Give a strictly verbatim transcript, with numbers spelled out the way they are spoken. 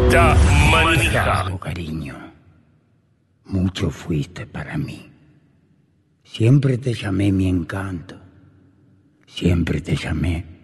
Está manejado. Cariño, mucho fuiste para mí. Siempre te llamé mi encanto. Siempre te llamé